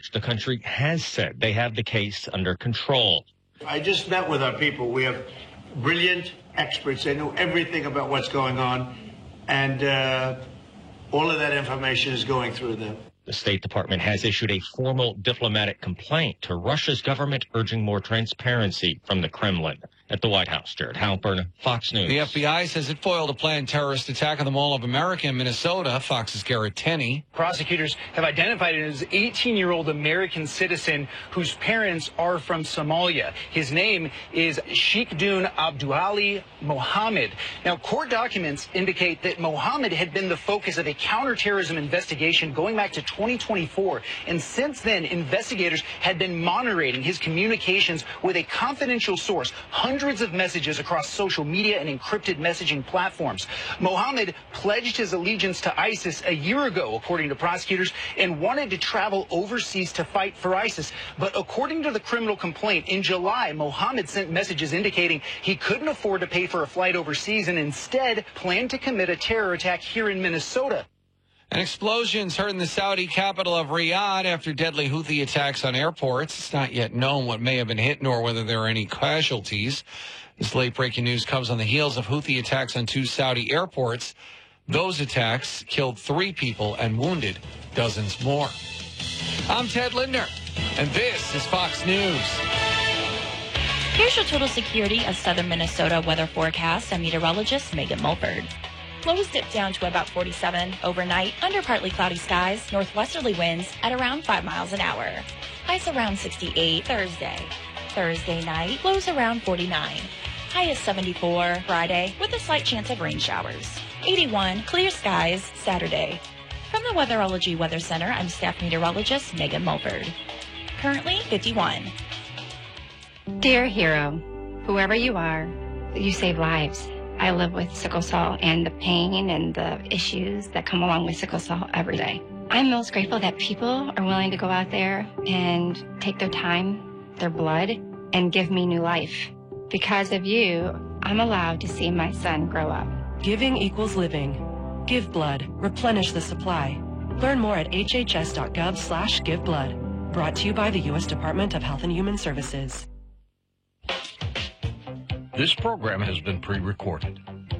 which the country has said they have the case under control. I just met with our people. We have brilliant experts. They know everything about what's going on, and all of that information is going through them. The State Department has issued a formal diplomatic complaint to Russia's government urging more transparency from the Kremlin. At the White House, Jared Halpern, Fox News. The FBI says it foiled a planned terrorist attack on the Mall of America in Minnesota. Fox's Garrett Tenney. Prosecutors have identified him as an 18-year-old American citizen whose parents are from Somalia. His name is Sheikhdun Abduali Mohammed. Now, court documents indicate that Mohammed had been the focus of a counterterrorism investigation going back to 2024. And since then, investigators had been monitoring his communications with a confidential source, hundreds of messages across social media and encrypted messaging platforms. Mohammed pledged his allegiance to ISIS a year ago, according to prosecutors, and wanted to travel overseas to fight for ISIS. But according to the criminal complaint, in July, Mohammed sent messages indicating he couldn't afford to pay for a flight overseas and instead planned to commit a terror attack here in Minnesota. And explosions heard in the Saudi capital of Riyadh after deadly Houthi attacks on airports. It's not yet known what may have been hit nor whether there are any casualties. This late-breaking news comes on the heels of Houthi attacks on 2 Saudi airports. Those attacks killed 3 people and wounded dozens more. I'm Ted Linder, and this is Fox News. Here's your total security of southern Minnesota weather forecast. I'm meteorologist Megan Mulford. Lows dip down to about 47 overnight under partly cloudy skies, northwesterly winds at around 5 miles an hour. Highs around 68 Thursday. Thursday night, lows around 49. High is 74 Friday with a slight chance of rain showers. 81 clear skies Saturday. From the Weatherology Weather Center, I'm staff meteorologist Megan Mulford. Currently 51. Dear hero, whoever you are, you save lives. I live with sickle cell and the pain and the issues that come along with sickle cell every day. I'm most grateful that people are willing to go out there and take their time, their blood, and give me new life. Because of you, I'm allowed to see my son grow up. Giving equals living. Give blood. Replenish the supply. Learn more at hhs.gov/giveblood. Brought to you by the U.S. Department of Health and Human Services. This program has been pre-recorded.